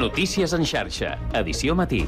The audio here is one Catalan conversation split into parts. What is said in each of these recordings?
Notícies en xarxa, edició matí.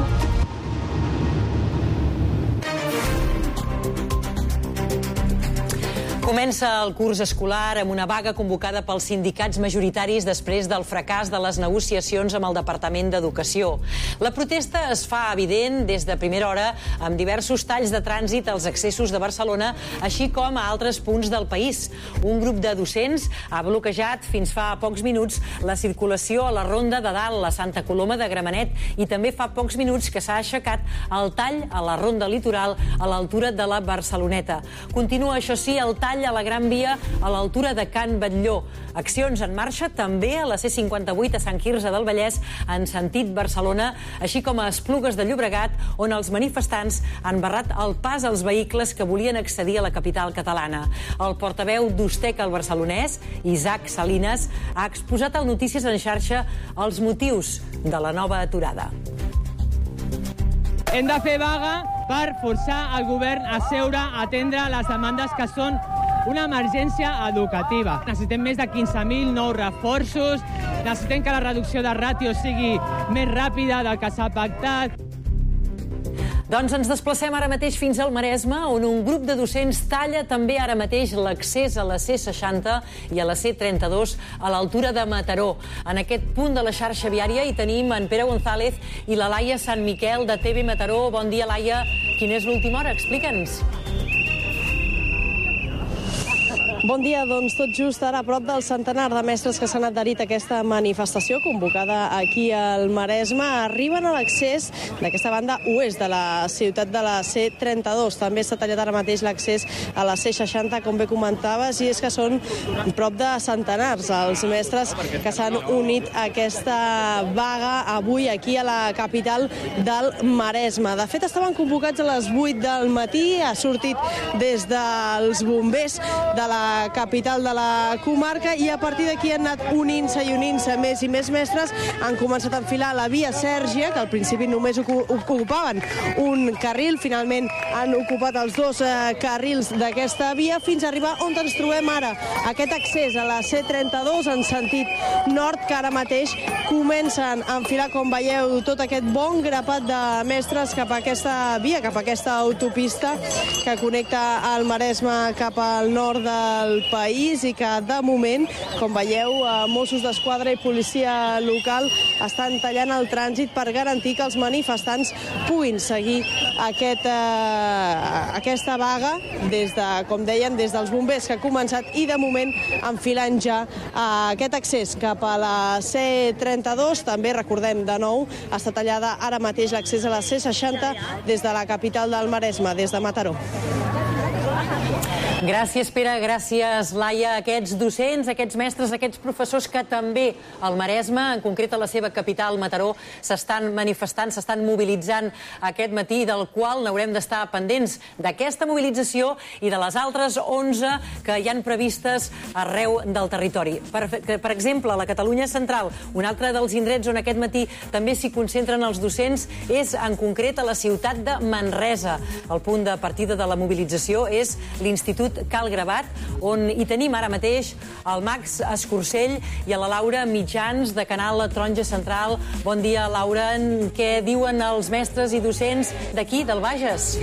Comença el curs escolar amb una vaga convocada pels sindicats majoritaris després del fracàs de les negociacions amb el Departament d'Educació. La protesta es fa evident des de primera hora amb diversos talls de trànsit als accessos de Barcelona, així com a altres punts del país. Un grup de docents ha bloquejat fins fa pocs minuts la circulació a la Ronda de Dalt, la Santa Coloma de Gramenet, i també fa pocs minuts que s'ha aixecat el tall a la Ronda Litoral a l'altura de la Barceloneta. Continua, això sí, el tall a la Gran Via a l'altura de Can Batlló. Accions en marxa també a la C58 a Sant Quirze del Vallès en sentit Barcelona, així com a Esplugues de Llobregat, on els manifestants han barrat el pas als vehicles que volien accedir a la capital catalana. El portaveu d'Ustec al Barcelonès, Isaac Salinas, ha exposat al Notícies en xarxa els motius de la nova aturada. Hem de fer vaga per forçar el govern a seure a atendre les demandes que són una emergència educativa. Necessitem més de 15.000 nous reforços, necessitem que la reducció de ràtios sigui més ràpida del que s'ha pactat. Doncs ens desplacem ara mateix fins al Maresme, on un grup de docents talla també ara mateix l'accés a la C60 i a la C32 a l'altura de Mataró. En aquest punt de la xarxa viària hi tenim en Pere González i la Laia Sant Miquel de TV Mataró. Bon dia, Laia. Quina és l'última hora? Explica'ns. Bon dia, doncs tot just ara a prop del centenar de mestres que s'han adherit a aquesta manifestació convocada aquí al Maresme arriben a l'accés d'aquesta banda oest de la ciutat de la C32. També s'ha tallat ara mateix l'accés a la C60, com bé comentaves, i és que són prop de centenars els mestres que s'han unit a aquesta vaga avui aquí a la capital del Maresme. De fet, estaven convocats a les 8 del matí, ha sortit des dels bombers de la capital de la comarca i a partir d'aquí han anat unint-se més i més mestres. Han començat a enfilar la via Sèrgia, que al principi només ocupaven un carril, finalment han ocupat els dos carrils d'aquesta via fins a arribar on ens trobem ara, aquest accés a la C32 en sentit nord, que ara mateix comencen a enfilar, com veieu, tot aquest bon grapat de mestres cap a aquesta via, cap a aquesta autopista que connecta el Maresme cap al nord del país i que de moment, com veieu, Mossos d'Esquadra i policia local estan tallant el trànsit per garantir que els manifestants puguin seguir aquesta vaga des de, com deien, des dels bombers que ha començat i de moment enfilant ja aquest accés cap a la C32. També recordem de nou, està tallada ara mateix l'accés a la C60 des de la capital del Maresme, des de Mataró. Gràcies, Pere, gràcies, Laia. Aquests docents, aquests mestres, aquests professors que també al Maresme, en concret a la seva capital, Mataró, s'estan manifestant, s'estan mobilitzant aquest matí, del qual n'haurem d'estar pendents d'aquesta mobilització i de les altres 11 que hi han previstes arreu del territori. Per exemple, a la Catalunya central, un altre dels indrets on aquest matí també s'hi concentren els docents és, en concret, a la ciutat de Manresa. El punt de partida de la mobilització és l'Institut Cal Gravat, on hi tenim ara mateix el Max Escursell i a la Laura Mitjans, de Canal La Taronja Central. Bon dia, Laura. Què diuen els mestres i docents d'aquí, del Bages?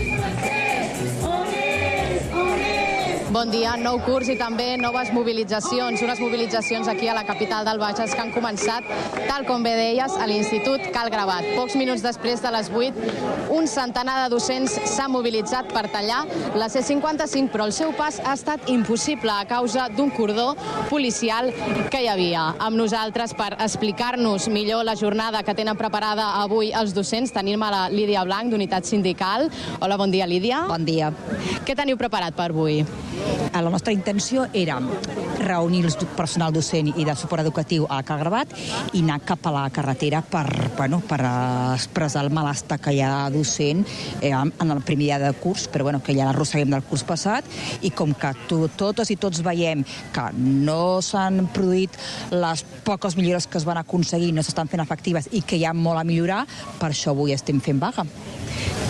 Bon dia, nou curs i també noves mobilitzacions. Unes mobilitzacions aquí a la capital del Bages que han començat, tal com bé deies, a l'Institut Cal Gravat. Pocs minuts després de les 8, un centenar de docents s'ha mobilitzat per tallar la C55, però el seu pas ha estat impossible a causa d'un cordó policial que hi havia. Amb nosaltres, per explicar-nos millor la jornada que tenen preparada avui els docents, tenim a la Lídia Blanc, d'Unitat Sindical. Hola, bon dia, Lídia. Bon dia. Què teniu preparat per avui? La nostra intenció era reunir el personal docent i de suport educatiu a Cal Gravat i anar cap a la carretera per expressar el malestar que hi ha docent en el primer dia de curs, però que ja l'arrosseguem del curs passat, i com que totes i tots veiem que no s'han produït les poques millores que es van aconseguir, no s'estan fent efectives i que hi ha molt a millorar, per això avui estem fent vaga.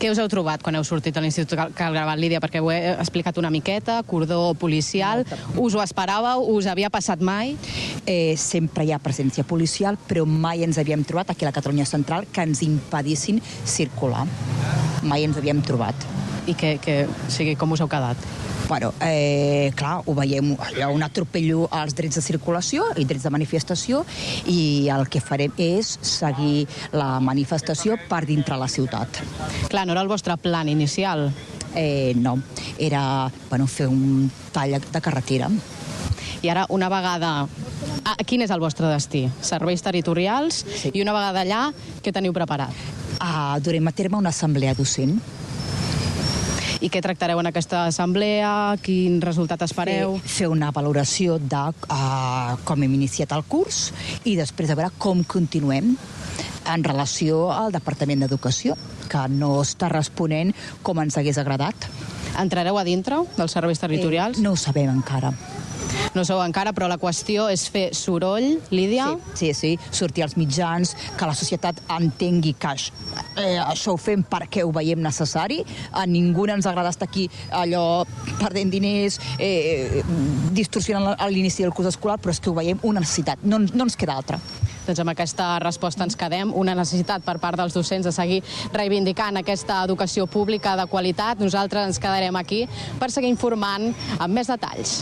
Què us heu trobat quan heu sortit a l'Institut Cal Gravat, Lídia? Perquè ho he explicat una miqueta, cordó policial. Us ho esperàveu? Us havia passat mai? Sempre hi ha presència policial, però mai ens havíem trobat aquí a la Catalunya Central que ens impedissin circular. Mai ens havíem trobat. I com us heu quedat? Bueno, clar, ho veiem, hi ha un atropello als drets de circulació i drets de manifestació, i el que farem és seguir la manifestació per dintre la ciutat. Clar, no era el vostre plan inicial? No, era fer un tall de carretera. I ara, una vegada... Quin és el vostre destí? Serveis territorials? Sí. I una vegada allà, què teniu preparat? Durem a terme una assemblea docent. I què tractareu en aquesta assemblea? Quin resultat espereu? Fer una valoració de com hem iniciat el curs i després de veure com continuem en relació al Departament d'Educació, que no està responent com ens hagués agradat. Entrareu a dintre dels serveis territorials? No ho sabem encara. No sou encara, però la qüestió és fer soroll, Lídia? Sí, sortir als mitjans, que la societat entengui que això ho fem perquè ho veiem necessari. A ningú ens agrada estar aquí allò perdent diners, distorsionant l'inici del curs escolar, però és que ho veiem una necessitat, no ens queda altra. Doncs amb aquesta resposta ens quedem, una necessitat per part dels docents de seguir reivindicant aquesta educació pública de qualitat. Nosaltres ens quedarem aquí per seguir informant amb més detalls.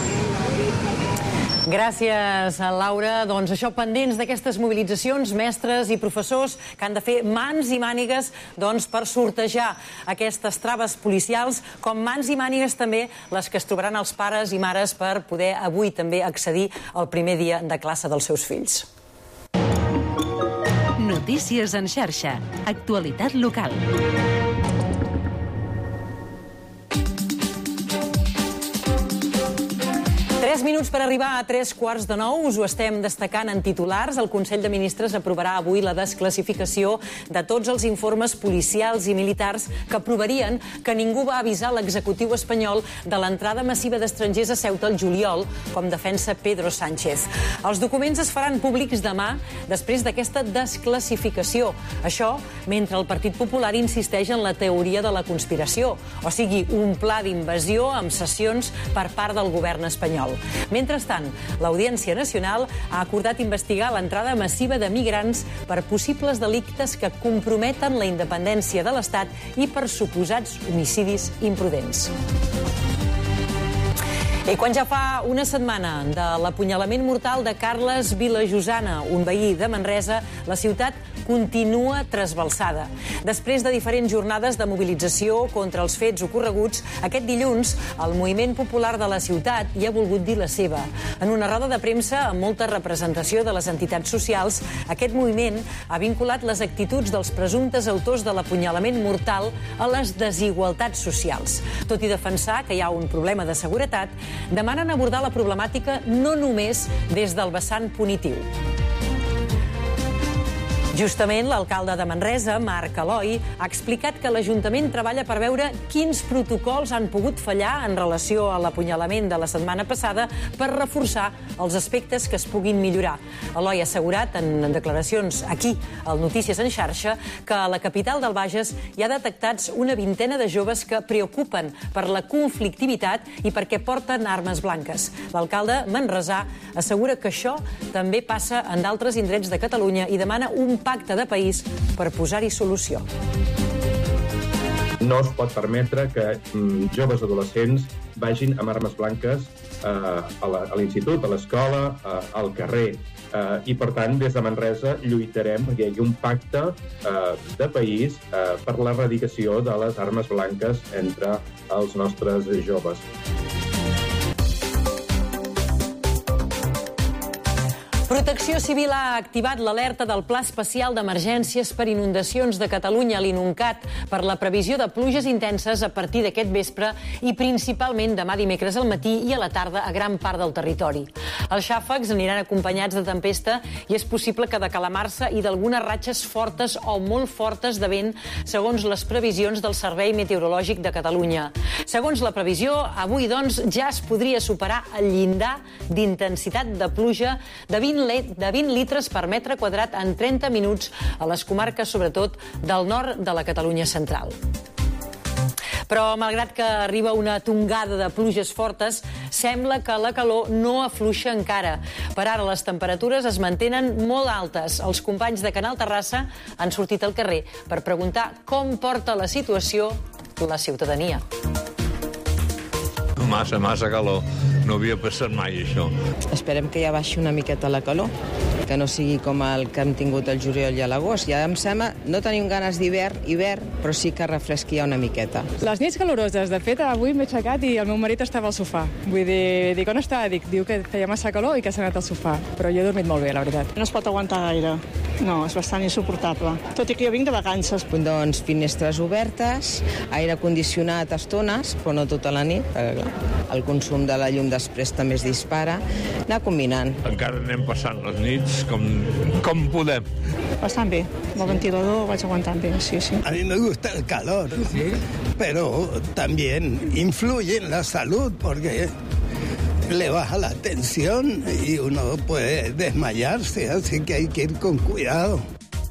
Gràcies, Laura. Doncs això, pendents d'aquestes mobilitzacions, mestres i professors que han de fer mans i mànigues per sortejar aquestes traves policials, com mans i mànigues també les que es trobaran els pares i mares per poder avui també accedir al primer dia de classe dels seus fills. Notícies en xarxa. Actualitat local. 3 minuts per arribar a 8:45. Us ho estem destacant en titulars. El Consell de Ministres aprovarà avui la desclassificació de tots els informes policials i militars que provarien que ningú va avisar l'executiu espanyol de l'entrada massiva d'estrangers a Ceuta al juliol, com defensa Pedro Sánchez. Els documents es faran públics demà, després d'aquesta desclassificació. Això mentre el Partit Popular insisteix en la teoria de la conspiració, o sigui, un pla d'invasió amb sessions per part del govern espanyol. Mentrestant, l'Audiència Nacional ha acordat investigar l'entrada massiva de migrants per possibles delictes que comprometen la independència de l'Estat i per suposats homicidis imprudents. I quan ja fa una setmana de l'apunyalament mortal de Carles Vilajosana, un veí de Manresa, la ciutat continua trasbalsada. Després de diferents jornades de mobilització contra els fets ocorreguts, aquest dilluns el moviment popular de la ciutat hi ha volgut dir la seva. En una roda de premsa amb molta representació de les entitats socials, aquest moviment ha vinculat les actituds dels presumptes autors de l'apunyalament mortal a les desigualtats socials. Tot i defensar que hi ha un problema de seguretat, demanen abordar la problemàtica no només des del vessant punitiu. Justament, l'alcalde de Manresa, Marc Eloi, ha explicat que l'Ajuntament treballa per veure quins protocols han pogut fallar en relació a l'apunyalament de la setmana passada per reforçar els aspectes que es puguin millorar. Eloi ha assegurat en declaracions aquí, al Notícies en xarxa, que a la capital del Bages hi ha detectats una vintena de joves que preocupen per la conflictivitat i perquè porten armes blanques. L'alcalde manresà assegura que això també passa en d'altres indrets de Catalunya i demana un pacte de país per posar-hi solució. No es pot permetre que joves adolescents vagin amb armes blanques a l'institut, a l'escola, al carrer. I, per tant, des de Manresa lluitarem perquè hi hagi un pacte de país per l'erradicació de les armes blanques entre els nostres joves. Protecció Civil ha activat l'alerta del Pla Especial d'Emergències per Inundacions de Catalunya, l'INUNCAT, per la previsió de pluges intenses a partir d'aquest vespre i principalment demà dimecres al matí i a la tarda a gran part del territori. Els xàfecs aniran acompanyats de tempesta i és possible que de calamarsa i d'algunes ratxes fortes o molt fortes de vent, segons les previsions del Servei Meteorològic de Catalunya. Segons la previsió, avui, doncs, ja es podria superar el llindar d'intensitat de pluja de 20 20 litres per metre quadrat en 30 minuts a les comarques, sobretot, del nord de la Catalunya central. Però, malgrat que arriba una tongada de pluges fortes, sembla que la calor no afluixa encara. Per ara, les temperatures es mantenen molt altes. Els companys de Canal Terrassa han sortit al carrer per preguntar com porta la situació la ciutadania. Massa calor. No havia passat mai, això. Esperem que ja baixi una miqueta la calor, que no sigui com el que hem tingut al juliol i a l'agost. Ja em sembla, no tenim ganes d'hivern, però sí que refresqui ja una miqueta. Les nits caloroses. De fet, avui m'he aixecat i el meu marit estava al sofà. Vull dir, dic, on està? Diu que feia massa calor i que s'ha anat al sofà. Però jo he dormit molt bé, la veritat. No es pot aguantar gaire. No, és bastant insuportable. Tot i que jo vinc de vacances. Doncs finestres obertes, aire condicionat a estones, però no tota la nit, perquè el consum de la llum després també es dispara. Anar combinant. Encara anem passant les nits com podem. Bastant bé. El ventilador vaig aguantant bé, sí. A mí me gusta el calor, ¿sí? Pero también influye en la salud porque le baja la tensión y uno puede desmayarse, así que hay que ir con cuidado.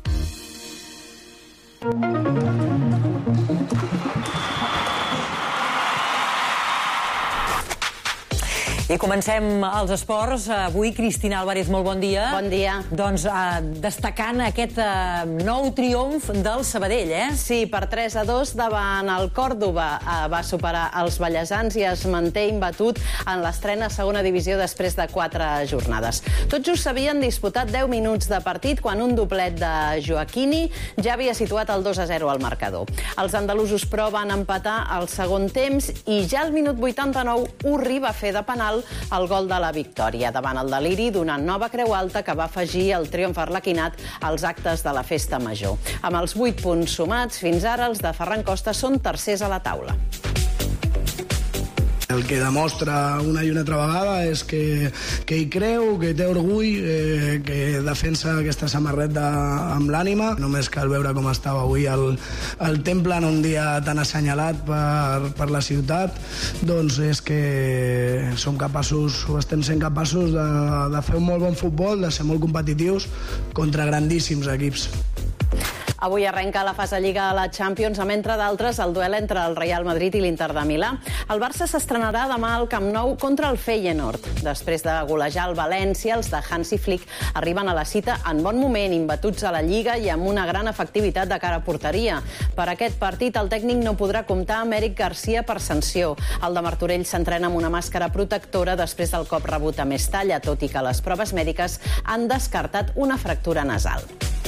I comencem els esports. Avui, Cristina Álvarez, molt bon dia. Bon dia. Doncs destacant aquest nou triomf del Sabadell, eh? Sí, per 3-2 davant el Còrdova. Va superar els ballesans i es manté imbatut en l'estrena a segona divisió després de 4 jornades. Tot just s'havien disputat 10 minuts de partit quan un doblet de Joaquini ja havia situat el 2-0 al marcador. Els andalusos, però, van empatar al segon temps i ja al minut 89 Urri va fer de penal el gol de la victòria davant el deliri d'una nova creu alta que va afegir el triomf arlequinat als actes de la festa major. Amb els 8 punts sumats, fins ara els de Ferran Costa són tercers a la taula. El que demostra una i una altra vegada és que hi creu, que té orgull, que defensa aquesta samarreta amb l'ànima. Només cal veure com estava avui el temple en un dia tan assenyalat per la ciutat, doncs és que som capaços, o estem sent capaços de fer un molt bon futbol, de ser molt competitius contra grandíssims equips. Avui arrenca la fase Lliga a la Champions amb, entre d'altres, el duel entre el Real Madrid i l'Inter de Milà. El Barça s'estrenarà demà al Camp Nou contra el Feyenoord. Després de golejar el València, els de Hansi Flick arriben a la cita en bon moment, imbatuts a la Lliga i amb una gran efectivitat de cara a porteria. Per aquest partit, el tècnic no podrà comptar amb Eric Garcia per sanció. El de Martorell s'entrena amb una màscara protectora després del cop rebut a Mestalla, tot i que les proves mèdiques han descartat una fractura nasal.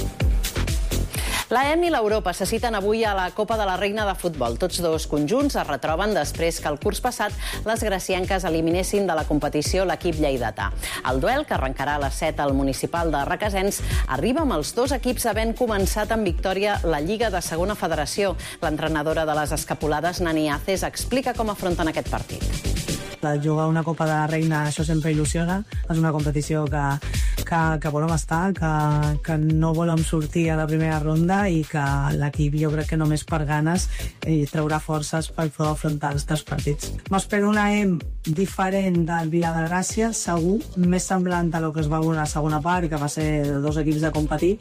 L'AEM i l'Europa se citen avui a la Copa de la Reina de Futbol. Tots dos conjunts es retroben després que el curs passat les gracienques eliminessin de la competició l'equip lleidatà. El duel, que arrencarà a les 7 al municipal de Requesens, arriba amb els dos equips havent començat amb victòria la Lliga de Segona Federació. L'entrenadora de les escapulades, Nani Aces, explica com afronten aquest partit. Jugar una Copa de la Reina, això sempre il·lusiona. És una competició que volem estar, que no volem sortir a la primera ronda i que l'equip, jo crec que només per ganes traurà forces per poder afrontar els 3 partits. M'espero una EM diferent del Vila de Gràcia, segur, més semblant a lo que es va veure a la segona part, que va ser 2 equips de competir,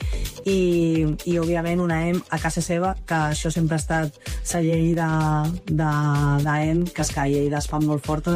i òbviament una EM a casa seva, que això sempre ha estat la llei d'EM, que és que a Lleida es fa molt fort.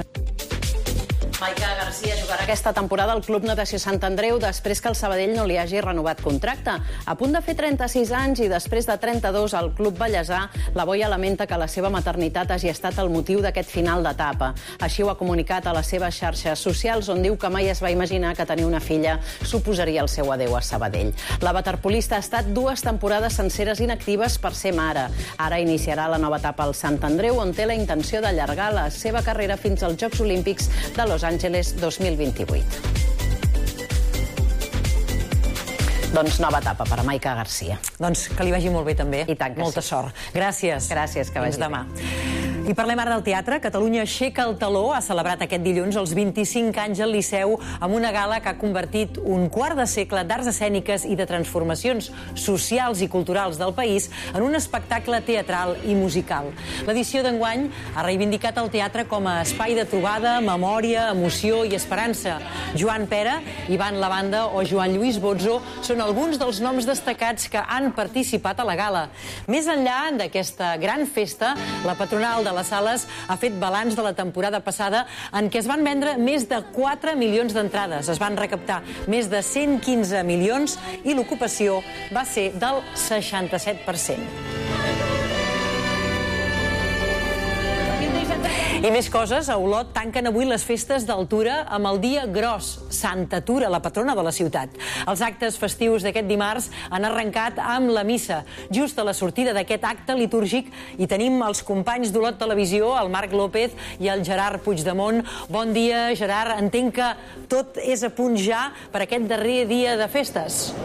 Maica Garcia jugarà aquesta temporada al Club Natació Sant Andreu després que el Sabadell no li hagi renovat contracte. A punt de fer 36 anys i després de 32 al Club Vallèsà, la boia lamenta que la seva maternitat hagi estat el motiu d'aquest final d'etapa. Així ho ha comunicat a les seves xarxes socials, on diu que mai es va imaginar que tenir una filla suposaria el seu adeu a Sabadell. La waterpolista ha estat 2 temporades senceres inactives per ser mare. Ara iniciarà la nova etapa al Sant Andreu, on té la intenció d'allargar la seva carrera fins als Jocs Olímpics de Los Angeles 2028. Doncs nova etapa per a Maica Garcia. Doncs que li vagi molt bé també. I tant que molta sí. sort. Gràcies. Gràcies, que vagi bé. Fins demà. I parlem ara del teatre. Catalunya aixeca el taló. Ha celebrat aquest dilluns els 25 anys al Liceu amb una gala que ha convertit un quart de segle d'arts escèniques i de transformacions socials i culturals del país en un espectacle teatral i musical. L'edició d'enguany ha reivindicat el teatre com a espai de trobada, memòria, emoció i esperança. Joan Pera, Ivan Lavanda o Joan Lluís Bozzo són alguns dels noms destacats que han participat a la gala. Més enllà d'aquesta gran festa, la patronal de les sales ha fet balanç de la temporada passada en què es van vendre més de 4 milions d'entrades. Es van recaptar més de 115 milions i l'ocupació va ser del 67%. I més coses, a Olot tanquen avui les festes del Tura amb el dia gros, Santa Tura, la patrona de la ciutat. Els actes festius d'aquest dimarts han arrencat amb la missa. Just a la sortida d'aquest acte litúrgic hi tenim els companys d'Olot Televisió, el Marc López i el Gerard Puigdemont. Bon dia, Gerard. Entenc que tot és a punt ja per aquest darrer dia de festes.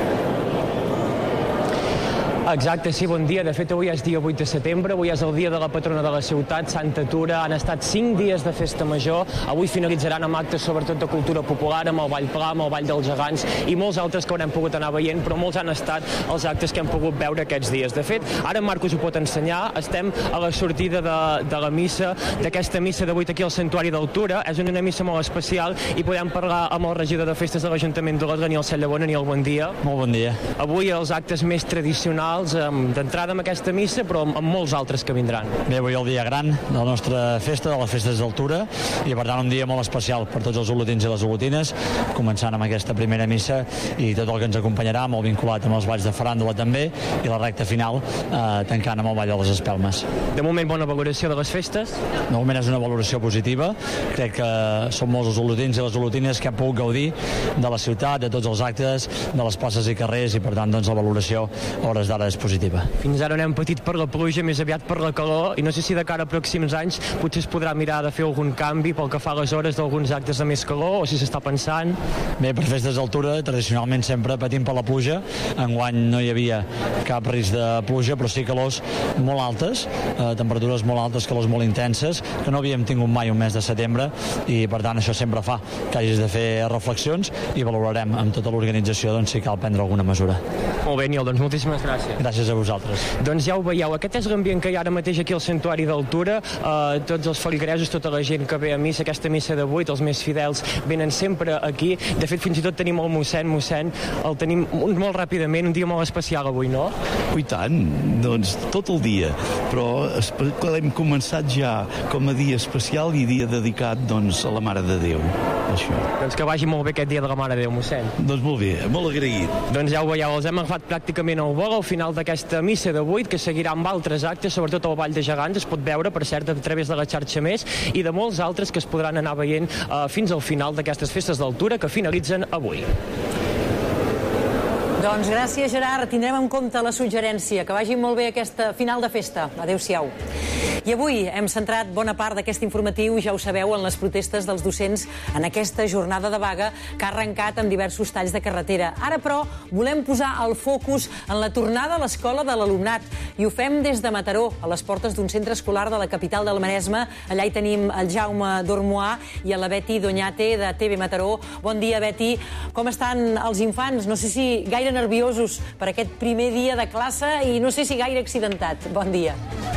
Exacte, sí, bon dia. De fet, avui és dia 8 de setembre, avui és el dia de la patrona de la ciutat, Santa Tura. Han estat 5 dies de festa major. Avui finalitzaran amb actes sobretot de cultura popular, amb el Ball Pla, amb el Ball dels Gegants i molts altres que haurem pogut anar veient, però molts han estat els actes que hem pogut veure aquests dies. De fet, ara en Marc us ho pot ensenyar. Estem a la sortida de la missa, d'aquesta missa d'avui aquí al Santuari del Tura. És una missa molt especial i podem parlar amb el regidor de festes de l'Ajuntament d'Olot, Daniel Sallabona. Daniel, bon dia. Molt bon dia. Avui els actes més tradicionals d'entrada amb aquesta missa, però amb molts altres que vindran. Bé, avui el dia gran de la nostra festa, de les festes d'Altura, i per tant un dia molt especial per tots els olotins i les olotines, començant amb aquesta primera missa i tot el que ens acompanyarà, molt vinculat amb els balls de faràndula també, i la recta final tancant amb el ball de les espelmes. De moment, bona valoració de les festes? De moment és una valoració positiva. Crec que som molts els olotins i les olotines que han pogut gaudir de la ciutat, de tots els actes, de les places i carrers, i per tant doncs, la valoració a hores d'ara és positiva. Fins ara no hem patit per la pluja, més aviat per la calor, i no sé si de cara a pròxims anys potser es podrà mirar de fer algun canvi pel que fa a les hores d'alguns actes de més calor, o si s'està pensant. Bé, per festes d'Altura, tradicionalment sempre patim per la pluja. Enguany no hi havia cap risc de pluja, però sí calors molt altes, temperatures molt altes, calors molt intenses, que no havíem tingut mai un mes de setembre, i per tant això sempre fa que hagis de fer reflexions i valorarem amb tota l'organització doncs, si cal prendre alguna mesura. Molt bé, Niel, doncs moltíssimes gràcies. Gràcies a vosaltres. Doncs ja ho veieu, aquest és l'ambient que hi ha ara mateix aquí al Santuari d'Altura. Tots els feligresos, tota la gent que ve a missa, aquesta missa de 8, els més fidels, venen sempre aquí. De fet, fins i tot tenim el mossèn, el tenim molt ràpidament, un dia molt especial avui, no? I tant, doncs tot el dia, però l'hem començat ja com a dia especial i dia dedicat doncs, a la Mare de Déu. Això. Doncs que vagi molt bé aquest dia de la Mare de Déu, mossèn. Doncs molt bé, molt agraït. Doncs ja ho veieu, els hem agafat pràcticament al vol al final d'aquesta missa de 8, que seguirà amb altres actes, sobretot al Ball de Gegants, es pot veure, per cert, a través de la xarxa Més, i de molts altres que es podran anar veient fins al final d'aquestes festes d'Altura que finalitzen avui. Doncs gràcies, Gerard. Tindrem en compte la suggerència. Que vagi molt bé aquesta final de festa. Adéu-siau. I avui hem centrat bona part d'aquest informatiu, ja ho sabeu, en les protestes dels docents en aquesta jornada de vaga que ha arrencat amb diversos talls de carretera. Ara, però, volem posar el focus en la tornada a l'escola de l'alumnat. I ho fem des de Mataró, a les portes d'un centre escolar de la capital del Maresme. Allà hi tenim el Jaume Dormoà i a la Beti Doñate de TV Mataró. Bon dia, Beti. Com estan els infants? No sé si gaire nerviosos per aquest primer dia de classe i no sé si gaire accidentat. Bon dia.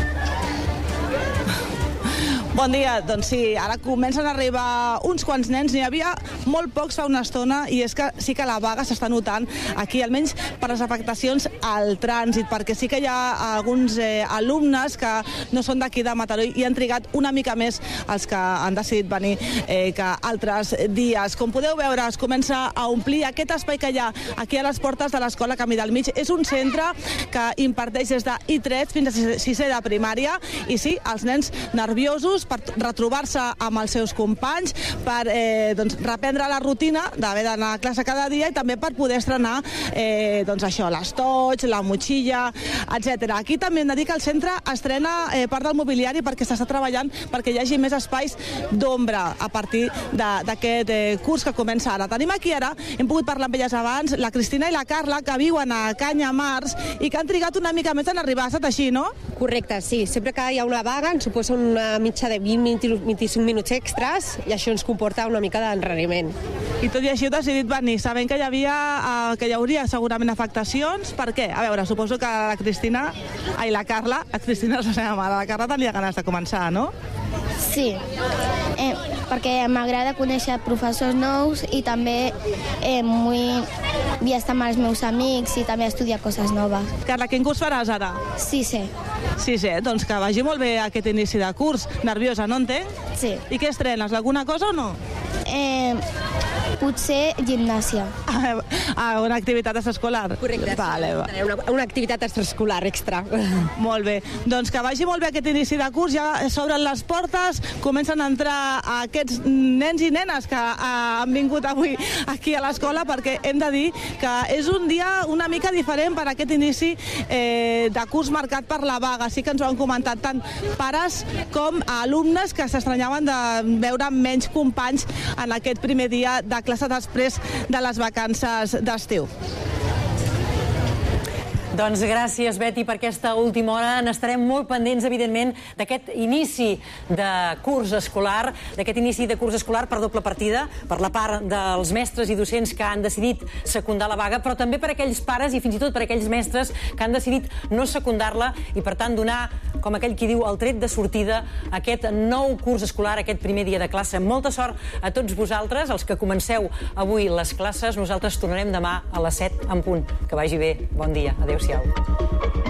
Bon dia, doncs sí, ara comencen a arribar uns quants nens, n'hi havia molt pocs fa una estona i és que sí que la vaga s'està notant aquí, almenys per les afectacions al trànsit, perquè sí que hi ha alguns alumnes que no són d'aquí de Mataró i han trigat una mica més els que han decidit venir que altres dies. Com podeu veure, es comença a omplir aquest espai que hi ha aquí a les portes de l'Escola Camí del Mig. És un centre que imparteix des de I3 fins a 6è de primària i sí, els nens nerviosos per retrobar-se amb els seus companys, per reprendre la rutina d'haver d'anar a classe cada dia i també per poder estrenar l'estoig, la motxilla, etc. Aquí també hem de dir que el centre estrena part del mobiliari perquè s'està treballant perquè hi hagi més espais d'ombra a partir d'aquest curs que comença ara. Tenim aquí ara, hem pogut parlar amb elles abans, la Cristina i la Carla, que viuen a Canyamars i que han trigat una mica més en arribar. Ha estat així, no? Correcte, sí. Sempre que hi ha una vaga ens suposa una mitja de 20-25 minuts extras i això ens comporta una mica d'enrariment. I tot i així heu decidit venir, sabent que hi hauria segurament afectacions. Per què? A veure, suposo que la Cristina, la Carla, la Cristina és la seva mare, la Carla tenia ganes de començar, no? Sí, perquè m'agrada conèixer professors nous i també vull estar amb els meus amics i també estudiar coses noves. Carla, quin curs faràs ara? Sisè. Sisè, doncs que vagi molt bé aquest inici de curs. Nerviosa, no entenc? Sí. I què estrenes, alguna cosa o no? Potser gimnàsia. Una activitat extraescolar? Correcte. Una activitat extraescolar extra. Molt bé. Doncs que vagi molt bé aquest inici de curs, ja s'obren les portes, comencen a entrar aquests nens i nenes que han vingut avui aquí a l'escola, perquè hem de dir que és un dia una mica diferent per aquest inici de curs marcat per la vaga. Sí que ens ho han comentat tant pares com alumnes que s'estranyaven de veure menys companys en aquest primer dia de classe després de les vacances d'estiu. Doncs gràcies, Betty, per aquesta última hora. N'estarem molt pendents, evidentment, d'aquest inici de curs escolar, per doble partida, per la part dels mestres i docents que han decidit secundar la vaga, però també per aquells pares i fins i tot per aquells mestres que han decidit no secundar-la i, per tant, donar, com aquell qui diu, el tret de sortida a aquest nou curs escolar, aquest primer dia de classe. Molta sort a tots vosaltres, els que comenceu avui les classes. Nosaltres tornarem demà a les 7 en punt. Que vagi bé. Bon dia. Adéu-siau.